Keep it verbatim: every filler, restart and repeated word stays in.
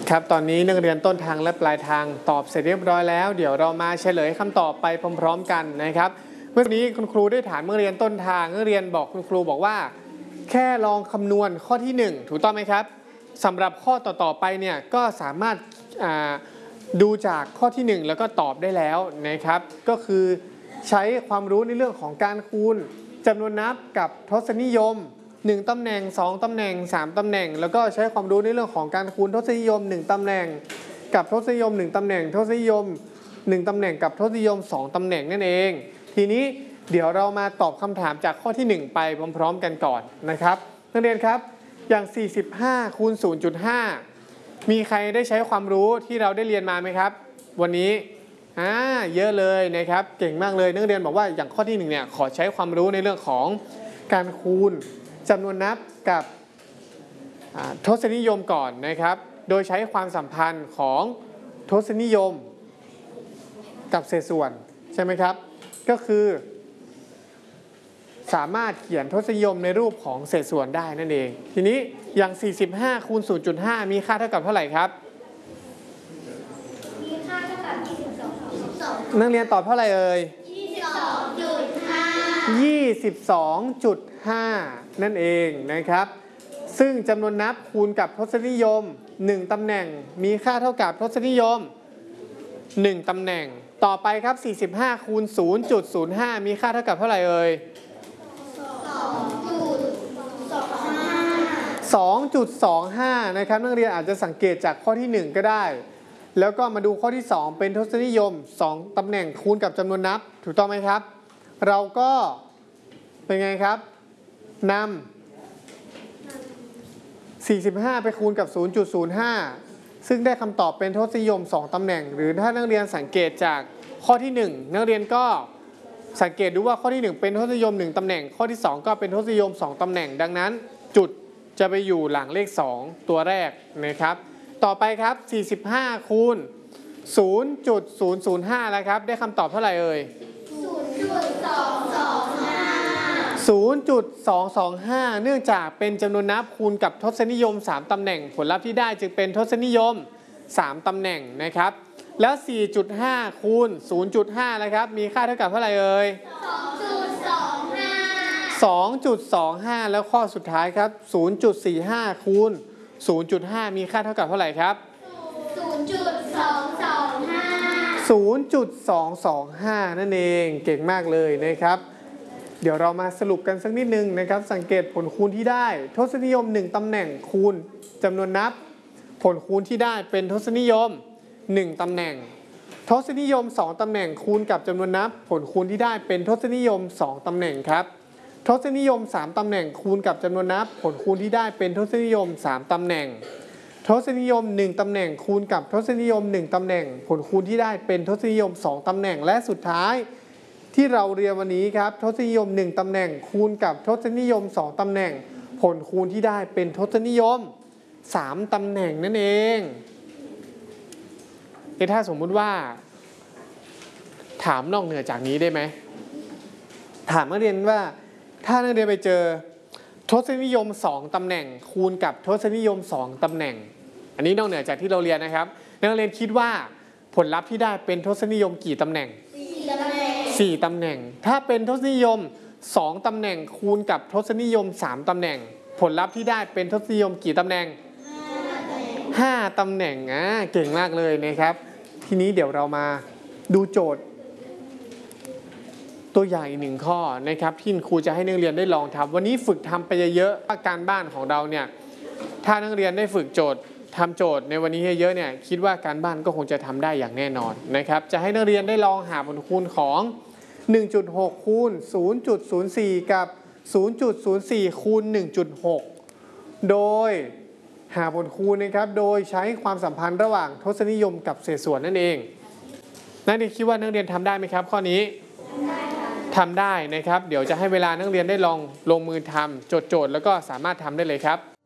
ครับตอนนี้นักเรียนต้นทางและปลายทางตอบเสร็จเรียบร้อยแล้วเดี๋ยวเรามาเฉลยคำตอบไปพร้อมๆกันนะครับเมื่อกี้คุณครูได้ถามนักเรียนต้นทางนักเรียนบอกคุณครูบอกว่าแค่ลองคำนวณข้อที่หนึ่งถูกต้องไหมครับสำหรับข้อต่อๆไปเนี่ยก็สามารถดูจากข้อที่หนึ่งแล้วก็ตอบได้แล้วนะครับก็คือใช้ความรู้ในเรื่องของการคูณจำนวนนับกับทศนิยมหนึ่งตำแหน่งสองตำแหน่งสามตำแหน่งแล้วก็ใช้ความรู้ในเรื่องของการคูณทศนิยมหนึ่งตำแหน่งกับทศนิยมหนึ่งตำแหน่งทศนิยมหนึ่งตำแหน่งกับทศนิยมสองตำแหน่งนั่นเองทีนี้เดี๋ยวเรามาตอบคำถามจากข้อที่หนึ่งไปพร้อมๆกันก่อนนะครับนักเรียนครับอย่างสี่สิบห้าคูณ ศูนย์จุดห้า มีใครได้ใช้ความรู้ที่เราได้เรียนมาไหมครับวันนี้อ่าเยอะเลยนะครับเก่งมากเลยนักเรียนบอกว่าอย่างข้อที่หนึ่งเนี่ยขอใช้ความรู้ในเรื่องของการคูณจำนวนนับกับทศนิยมก่อนนะครับโดยใช้ความสัมพันธ์ของทศนิยมกับเศษส่วนใช่ไหมครับก็คือสามารถเขียนทศนิยมในรูปของเศษส่วนได้นั่นเองทีนี้อย่างสี่สิบห้าคูณ ศูนย์จุดห้า มีค่าเท่ากับเท่าไหร่ครับมีค่าเท่ากับยี่สิบสองนักเรียนตอบเท่าไหร่เอ่ยยี่สิบสองจุดห้ายี่สิบสองจุดห้า นั่นเองนะครับซึ่งจำนวนนับคูณกับทศนิยมหนึ่งตำแหน่งมีค่าเท่ากับทศนิยมหนึ่งตำแหน่งต่อไปครับสี่สิบห้าคูณ ศูนย์จุดศูนย์ห้า มีค่าเท่ากับเท่าไหร่เอ่ยสองจุดสองห้า นะครับนักเรียนอาจจะสังเกตจากข้อที่หนึ่งก็ได้แล้วก็มาดูข้อที่สองเป็นทศนิยมสองตำแหน่งคูณกับจำนวนนับถูกต้องไหมครับเราก็เป็นไงครับนำสี่สิบห้าไปคูณกับ ศูนย์จุดศูนย์ห้า ซึ่งได้คำตอบเป็นทศนิยมสองตำแหน่งหรือถ้านักเรียนสังเกตจากข้อที่หนึ่งนักเรียนก็สังเกตดูว่าข้อที่หนึ่งเป็นทศนิยมหนึ่งตำแหน่งข้อที่สองก็เป็นทศนิยมสองตำแหน่งดังนั้นจุดจะไปอยู่หลังเลขสองตัวแรกนะครับต่อไปครับสี่สิบห้าคูณ ศูนย์จุดศูนย์ศูนย์ห้า แล้วครับได้คำตอบเท่าไหร่เอ่ยศูนย์จุดสองสองห้าศูนย์จุดสองสองห้า เนื่องจากเป็นจำนวนนับคูณกับทศนิยมสามตำแหน่งผลลัพธ์ที่ได้จึงเป็นทศนิยมสามตำแหน่งนะครับแล้ว สี่จุดห้า คูณ ศูนย์จุดห้า นะครับมีค่าเท่ากับเท่าไหร่เอ่ยสองจุดสองห้าสองจุดสองห้า แล้วข้อสุดท้ายครับ ศูนย์จุดสี่ห้า คูณ ศูนย์จุดห้า มีค่าเท่ากับเท่าไหร่ครับศูนย์จุดสองสองห้าศูนย์จุดสองสองห้า นั่นเองเก่งมากเลยนะครับเดี๋ยวเรามาสรุปกันสักนิดนึงนะครับสังเกตผลคูณที่ได้ทศนิยมหนึ่งตำแหน่งคูณจำนวนนับผลคูณที่ได้เป็นทศนิยมหนึ่งตำแหน่งทศนิยมสองตำแหน่งคูณกับจำนวนนับผลคูณที่ได้เป็นทศนิยมสองตำแหน่งครับทศนิยมสามตำแหน่งคูณกับจำนวนนับผลคูณที่ได้เป็นทศนิยมสามตำแหน่งทศนิยมหนึ่งตำแหน่งคูณกับทศนิยมหนึ่งตำแหน่งผลคูณที่ได้เป็นทศนิยมสองตำแหน่งและสุดท้ายที่เราเรียนวันนี้ครับทศนิยมหนึ่งตำแหน่งคูณกับทศนิยมสองตำแหน่งผลคูณที่ได้เป็นทศนิยมสามตำแหน่งนั่นเองเอถ้าสมมุติว่าถามนอกเหนือจากนี้ได้ไหมถามนักเรียนว่าถ้านักเรียนไปเจอทศนิยมสองตำแหน่งคูณกับทศนิยมสองตำแหน่งอันนี้นอกเหนือจากที่เราเรียนนะครับนักเรียนคิดว่าผลลัพธ์ที่ได้เป็นทศนิยมกี่ตำแหน่งสี่ตำแหน่งสี่ตำแหน่งถ้าเป็นทศนิยมสองตำแหน่งคูณกับทศนิยมสามตำแหน่งผลลัพธ์ที่ได้เป็นทศนิยมกี่ตำแหน่งห้าตำแหน่งอ่ะเก่งมากเลยนะครับทีนี้เดี๋ยวเรามาดูโจทย์ตัวอย่างอีกหนึ่งข้อนะครับที่ครูจะให้นักเรียนได้ลองทำวันนี้ฝึกทำไปเยอะๆการบ้านของเราเนี่ยถ้านักเรียนได้ฝึกโจทย์ทำโจทย์ในวันนี้เยอะๆเนี่ยคิดว่าการบ้านก็คงจะทำได้อย่างแน่นอนนะครับจะให้นักเรียนได้ลองหาผลคูณของ หนึ่งจุดหก คูณ ศูนย์จุดศูนย์สี่ กับ ศูนย์จุดศูนย์สี่ คูณ หนึ่งจุดหก โดยหาผลคูณนะครับโดยใช้ความสัมพันธ์ระหว่างทศนิยมกับเศษส่วนนั่นเองนักเรียนคิดว่านักเรียนทำได้ไหมครับข้อนี้ทำได้นะครับเดี๋ยวจะให้เวลานักเรียนได้ลองลงมือทำจดโจทย์แล้วก็สามารถทำได้เลยครับ